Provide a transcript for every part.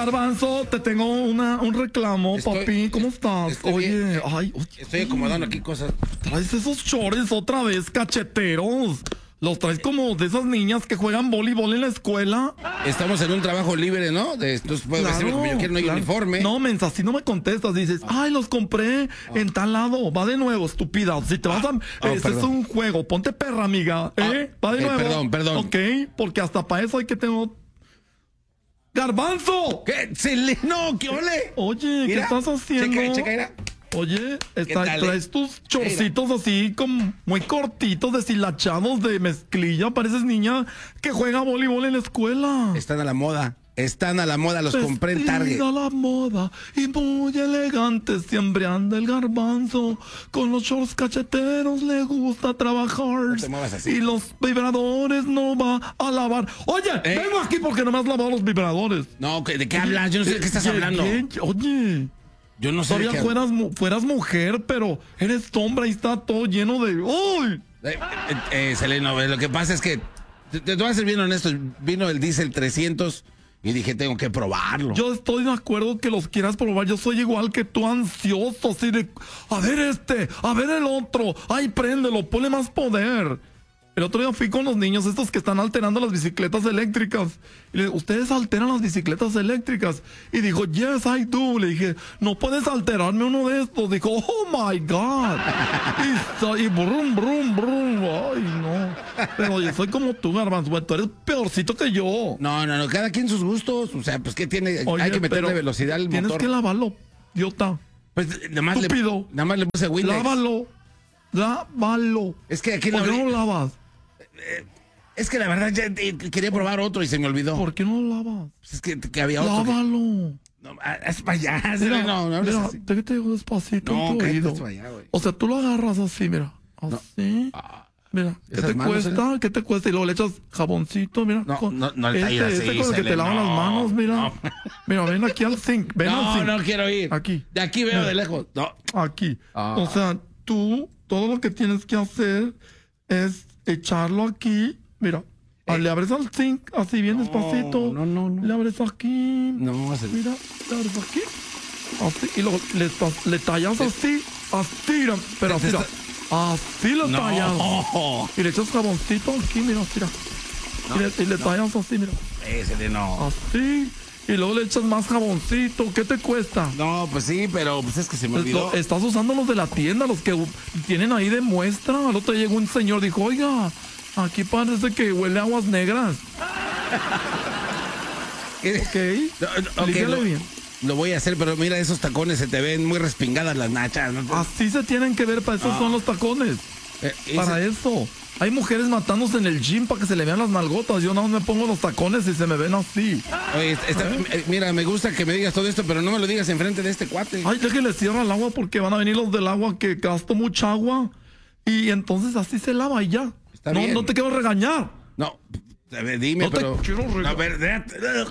Garbanzo, te tengo un reclamo, papi. ¿Cómo estás? Oye, estoy acomodando aquí cosas. Traes esos shorts otra vez, cacheteros. Los traes como de esas niñas que juegan voleibol en la escuela. Estamos en un trabajo libre, ¿no? Entonces puedo decirlo como yo quiero, no hay uniforme. No, mensa, si no me contestas, dices, ay, los compré en tal lado. Va de nuevo, estúpida. Si te vas a... este es un juego, ponte perra, amiga. Va de nuevo. Perdón. Ok, porque hasta para eso hay que tener... ¡Garbanzo! ¿Qué? No, ¿qué ole? Oye, Mira, ¿qué estás haciendo? Checa, mira. Oye, tal, traes tus chorcitos así como muy cortitos, deshilachados de mezclilla. Pareces niña que juega voleibol en la escuela. Están a la moda, los compré en Target. A la moda y muy elegante, siempre anda el Garbanzo. Con los shorts cacheteros le gusta trabajar. No te muevas así. Y los vibradores no va a lavar. Oye, vengo aquí porque no me has lavado los vibradores. No, ¿de qué hablas? Yo no sé de qué estás hablando. Oye... Yo no sé. Todavía fueras mujer, pero eres hombre y está todo lleno de... ¡Uy! Seleno, lo que pasa es que, te voy a ser bien honesto, vino el Diesel 300 y dije, tengo que probarlo. Yo estoy de acuerdo que los quieras probar, yo soy igual que tú, ansioso, así de... A ver a ver el otro, ay, préndelo, ponle más poder. El otro día fui con los niños estos que están alterando las bicicletas eléctricas. Y le dije, ¿ustedes alteran las bicicletas eléctricas? Y dijo, yes, I do. Le dije, ¿no puedes alterarme uno de estos? Dijo, oh my God. Y brum, brum, brum. Ay, no. Pero yo soy como tú, Garbanzo. Tú eres peorcito que yo. No, cada quien sus gustos. O sea, pues, ¿qué tiene? Oye, hay que meterle velocidad al motor. Tienes que lavarlo, idiota. Pues, nada más le puse Windex. Lávalo. Es que aquí ¿Por qué no lo lavas? Es que la verdad ya quería probar otro y se me olvidó. ¿Por qué no lo lavas? Pues es que había otro. Lávalo. No, es para allá. Mira, te digo despacito en tu oído. O sea, tú lo agarras así, mira. Así. Mira, ¿qué te cuesta? ¿Qué te cuesta? Y luego le echas jaboncito, mira. No el taller así, con el que te lavan las manos, mira. No. Mira, ven aquí al zinc. No quiero ir. Aquí. De aquí veo de lejos. No. Aquí. O sea, tú, todo lo que tienes que hacer es echarlo aquí, mira, le abres al zinc, así bien despacito. No. Le abres aquí. No, mira, le abres aquí. Así, y luego le tallas así, pero así, así lo tallas. Y le echas jaboncito aquí, mira, y le tallas así, mira. Así. Y luego le echas más jaboncito. ¿Qué te cuesta? No, pues sí, pero pues es que se me olvidó. Estás usando los de la tienda, los que tienen ahí de muestra. Al otro día llegó un señor, dijo, oiga, aquí parece que huele a aguas negras. Ok. Dígale bien. Lo voy a hacer, pero mira, esos tacones se te ven muy respingadas las nachas. ¿No? Así se tienen que ver, para eso son los tacones. Para eso. Hay mujeres matándose en el gym para que se le vean las nalgotas. Yo no me pongo los tacones y se me ven así. Oye, mira, me gusta que me digas todo esto, pero no me lo digas enfrente de este cuate. Ay, déjale cierra el agua porque van a venir los del agua que gasto mucha agua. Y entonces así se lava y ya. Está bien. No te quiero regañar. No, dime, no pero... te quiero regañar. A ver,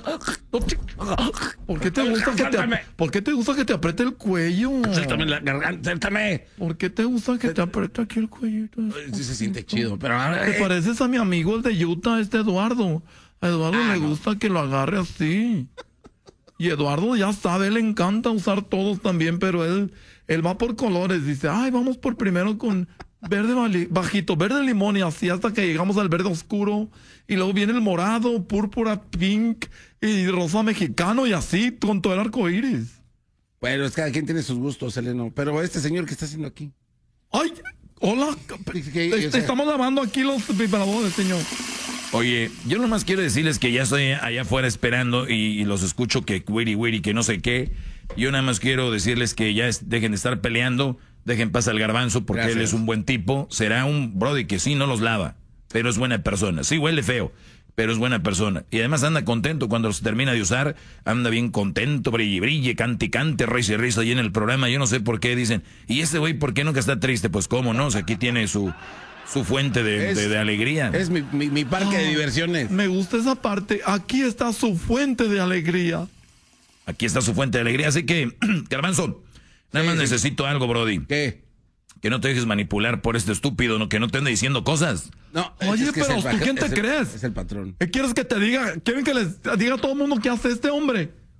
¿Por qué te gusta que te apriete el cuello? Suéltame la garganta, suéltame. ¿Por qué te gusta que te apriete aquí el cuellito? Sí se siente chido, pero... Te pareces a mi amigo el de Utah, Eduardo. A Eduardo le gusta que lo agarre así. Y Eduardo ya sabe, le encanta usar todos también, pero él va por colores. Dice, ay, vamos por primero con verde bajito, verde limón y así hasta que llegamos al verde oscuro. Y luego viene el morado, púrpura, pink y rosa mexicano y así con todo el arco iris. Bueno, cada quien tiene sus gustos, Seleno. Pero este señor, ¿qué está haciendo aquí? Ay, hola. Estamos lavando aquí los vibradores, señor. Oye, yo nomás quiero decirles que ya estoy allá afuera esperando y los escucho que wiri, que no sé qué. Yo nada más quiero decirles que ya dejen de estar peleando, dejen pasar al Garbanzo porque él es un buen tipo. Será un brody que sí no los lava, pero es buena persona. Sí, huele feo, pero es buena persona. Y además anda contento cuando los termina de usar, anda bien contento, brille, cante, risa y risa ahí en el programa. Yo no sé por qué dicen, ¿y este güey por qué nunca está triste? Pues cómo no, o sea, aquí tiene su fuente de alegría. Es mi parque de diversiones. Me gusta esa parte. Aquí está su fuente de alegría. Aquí está su fuente de alegría. Así que, Garbanzo, nada más necesito algo, brody. ¿Qué? Que no te dejes manipular por este estúpido, ¿no? Que no te ande diciendo cosas. No, oye, pero ¿tú quién te crees? Es el patrón. ¿Quieres que te diga? ¿Quieren que les diga a todo el mundo qué hace este hombre?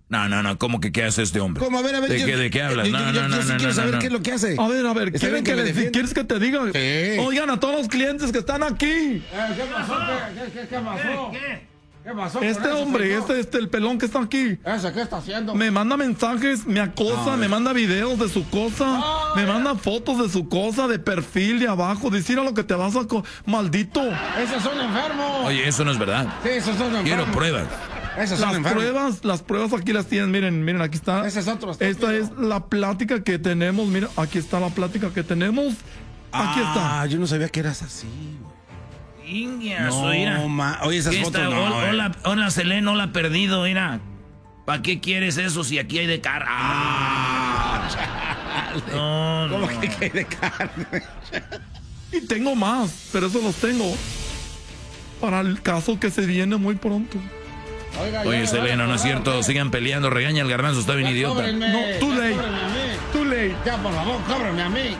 No, ¿cómo que qué hace este hombre? ¿Cómo? A ver, ¿De qué hablas? Yo sí quiero saber qué es lo que hace. A ver, Está bien que me defienda. ¿quieres que te diga? Sí. Oigan a todos los clientes que están aquí. ¿Qué pasó? ¿Qué pasó? ¿Qué pasó? Este hombre, el pelón que está aquí. ¿Ese qué está haciendo? Me manda mensajes, me acosa, me manda videos de su cosa, me manda fotos de su cosa, de perfil, de abajo. Decir a lo que te vas a... maldito. Esos son enfermos. Oye, eso no es verdad. Sí, esos son enfermos. Quiero pruebas. Esos son enfermos. Las pruebas aquí las tienen, miren, aquí está. Ese es otro estúpido. Esta es la plática que tenemos, mira, aquí está la plática que tenemos. Aquí está. Yo no sabía que eras así, güey. Oye, esas fotos no. Hola, Selene, no la perdido, mira. ¿Para qué quieres eso si aquí hay de carne? ¿Cómo que hay de carne? Y tengo más, pero eso los tengo para el caso que se viene muy pronto. Oye, Selena, no es cierto. Sigan peleando, regaña al Garbanzo, está bien idiota. Cóbrenme, No, too late. Too late. Ya, por favor, cóbrenme a mí.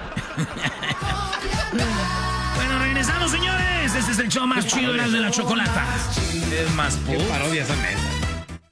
Bueno, regresamos, señores. Este es el show más chido de la chocolata. Es más ¿Qué parodias son esas?